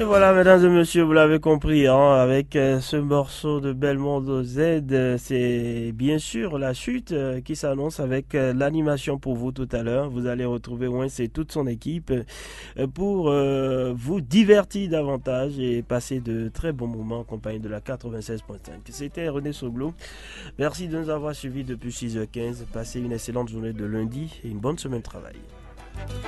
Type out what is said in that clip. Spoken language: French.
Et voilà, mesdames et messieurs, vous l'avez compris, hein, avec ce morceau de Belmondo Z, c'est bien sûr la chute qui s'annonce avec l'animation pour vous tout à l'heure. Vous allez retrouver Wince et toute son équipe pour vous divertir davantage et passer de très bons moments en compagnie de la 96.5. C'était René Soglo. Merci de nous avoir suivis depuis 6h15. Passez une excellente journée de lundi et une bonne semaine de travail.